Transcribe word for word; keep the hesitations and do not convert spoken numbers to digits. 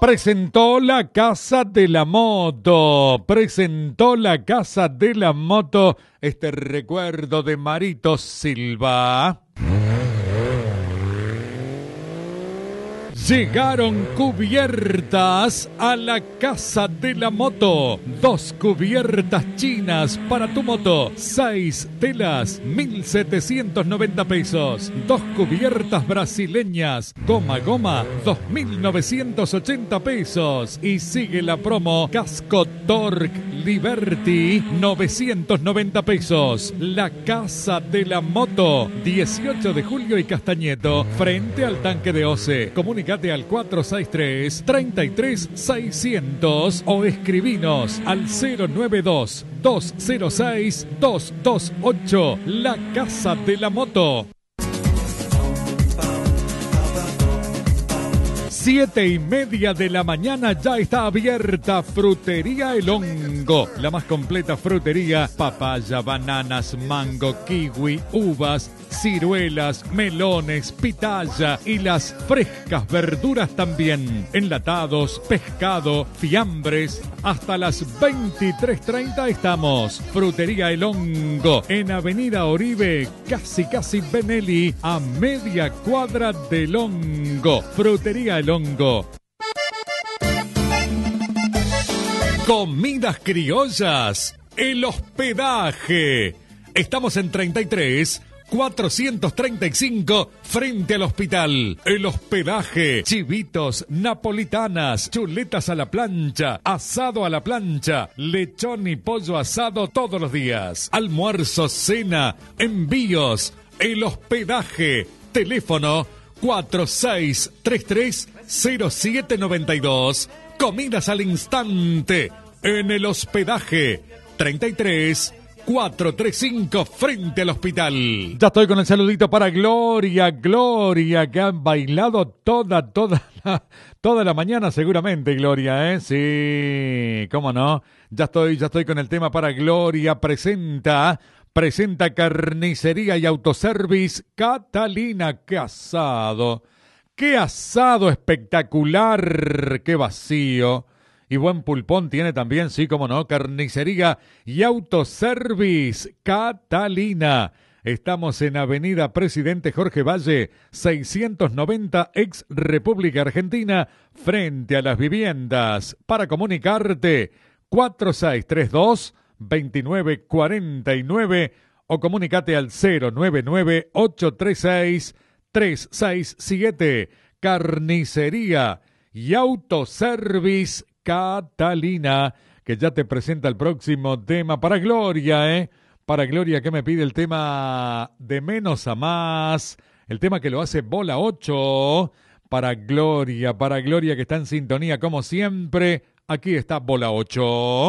Presentó la Casa de la Moto, presentó la Casa de la Moto, este recuerdo de Marito Silva. Llegaron cubiertas a la Casa de la Moto. Dos cubiertas chinas para tu moto. Seis telas, mil setecientos noventa pesos. Dos cubiertas brasileñas. Goma goma, dos mil novecientos ochenta pesos. Y sigue la promo Casco Torque Liberty, novecientos noventa pesos. La Casa de la Moto, dieciocho de julio y Castañeto, frente al tanque de Oce. Comunicate al cuatro seis tres, tres tres seiscientos o escribinos al cero nueve dos, dos cero seis, dos dos ocho. La Casa de la Moto. Siete y media de la mañana ya está abierta Frutería El Hongo, la más completa frutería: papaya, bananas, mango, kiwi, uvas, ciruelas, melones, pitaya y las frescas verduras también. Enlatados, pescado, fiambres. Hasta las veintitrés treinta estamos. Frutería El Hongo, en Avenida Oribe, casi casi Benelli, a media cuadra del Hongo. Frutería El Hongo. Comidas criollas, El Hospedaje. Estamos en treinta y tres, cuatrocientos treinta y cinco, frente al hospital. El Hospedaje. Chivitos, napolitanas, chuletas a la plancha, asado a la plancha, lechón y pollo asado todos los días. Almuerzo, cena, envíos. El Hospedaje. Teléfono cuatro seis tres tres, cero siete nueve dos. Comidas al instante en El Hospedaje. treinta y tres, cuatrocientos treinta y cinco, frente al hospital. Ya estoy con el saludito para Gloria, Gloria, que han bailado toda, toda la, toda la mañana seguramente, Gloria, ¿eh? Sí, cómo no. Ya estoy, ya estoy con el tema para Gloria. Presenta, presenta Carnicería y Autoservice Catalina. ¡Qué asado! ¡Qué asado espectacular! ¡Qué vacío! Y buen pulpón tiene también, sí, como no, Carnicería y Autoservice Catalina. Estamos en Avenida Presidente Jorge Valle, seiscientos noventa, ex República Argentina, frente a las viviendas. Para comunicarte, cuatro seis tres dos, dos nueve cuatro nueve o comunicate al cero nueve nueve, ocho tres seis, tres seis siete. Carnicería y Autoservice Catalina, que ya te presenta el próximo tema para Gloria, ¿eh? Para Gloria, que me pide el tema de menos a más, el tema que lo hace Bola ocho. Para Gloria, para Gloria, que está en sintonía como siempre. Aquí está Bola ocho.